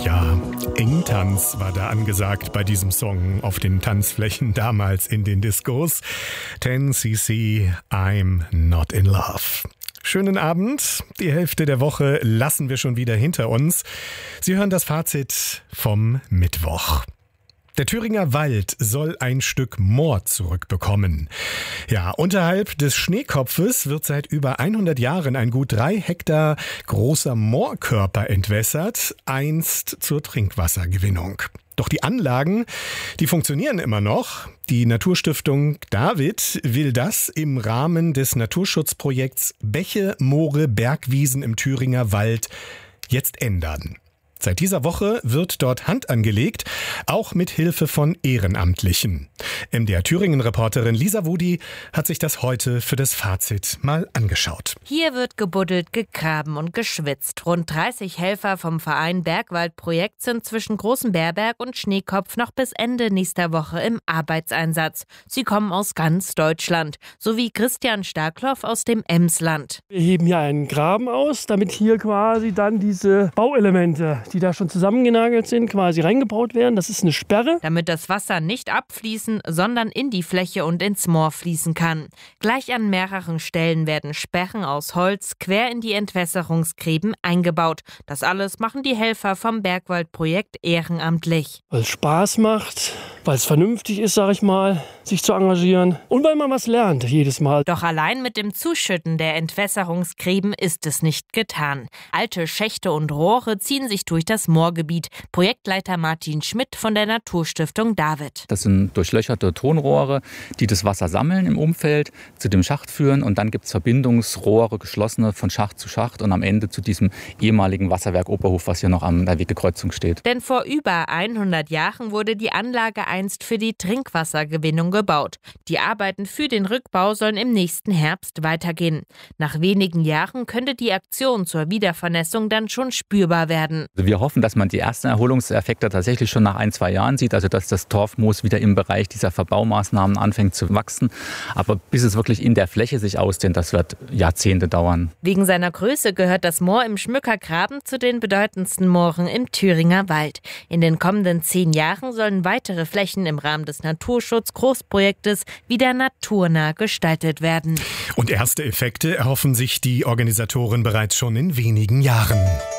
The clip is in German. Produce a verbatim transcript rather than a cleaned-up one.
Ja, Engtanz war da angesagt bei diesem Song auf den Tanzflächen damals in den Discos. ten C C, I'm Not in Love. Schönen Abend. Die Hälfte der Woche lassen wir schon wieder hinter uns. Sie hören das Fazit vom Mittwoch. Der Thüringer Wald soll ein Stück Moor zurückbekommen. Ja, unterhalb des Schneekopfes wird seit über hundert Jahren ein gut drei Hektar großer Moorkörper entwässert, einst zur Trinkwassergewinnung. Doch die Anlagen, die funktionieren immer noch. Die Naturstiftung David will das im Rahmen des Naturschutzprojekts Bäche, Moore, Bergwiesen im Thüringer Wald jetzt ändern. Seit dieser Woche wird dort Hand angelegt, auch mit Hilfe von Ehrenamtlichen. M D R Thüringen-Reporterin Lisa Wudi hat sich das heute für das Fazit mal angeschaut. Hier wird gebuddelt, gegraben und geschwitzt. Rund dreißig Helfer vom Verein Bergwaldprojekt sind zwischen Großen Beerberg und Schneekopf noch bis Ende nächster Woche im Arbeitseinsatz. Sie kommen aus ganz Deutschland, sowie Christian Starkloff aus dem Emsland. Wir heben hier einen Graben aus, damit hier quasi dann diese Bauelemente, die da schon zusammengenagelt sind, quasi reingebaut werden. Das ist eine Sperre. Damit das Wasser nicht abfließen, sondern in die Fläche und ins Moor fließen kann. Gleich an mehreren Stellen werden Sperren aus Holz quer in die Entwässerungsgräben eingebaut. Das alles machen die Helfer vom Bergwaldprojekt ehrenamtlich. Weil es Spaß macht, weil es vernünftig ist, sag ich mal, sich zu engagieren und weil man was lernt jedes Mal. Doch allein mit dem Zuschütten der Entwässerungsgräben ist es nicht getan. Alte Schächte und Rohre ziehen sich durch das Moorgebiet. Projektleiter Martin Schmidt von der Naturstiftung David. Das sind durchlöcherte Tonrohre, die das Wasser sammeln im Umfeld, zu dem Schacht führen und dann gibt es Verbindungsrohre, geschlossene von Schacht zu Schacht und am Ende zu diesem ehemaligen Wasserwerk Oberhof, was hier noch an der Wegekreuzung steht. Denn vor über hundert Jahren wurde die Anlage einst für die Trinkwassergewinnung gebaut. Die Arbeiten für den Rückbau sollen im nächsten Herbst weitergehen. Nach wenigen Jahren könnte die Aktion zur Wiedervernässung dann schon spürbar werden. Wir hoffen, dass man die ersten Erholungseffekte tatsächlich schon nach ein, zwei Jahren sieht, also dass das Torfmoos wieder im Bereich dieser Verbaumaßnahmen anfängt zu wachsen. Aber bis es wirklich in der Fläche sich ausdehnt, das wird Jahrzehnte dauern. Wegen seiner Größe gehört das Moor im Schmückergraben zu den bedeutendsten Mooren im Thüringer Wald. In den kommenden zehn Jahren sollen weitere Flächen im Rahmen des Naturschutz-Großprojektes wieder naturnah gestaltet werden. Und erste Effekte erhoffen sich die Organisatoren bereits schon in wenigen Jahren.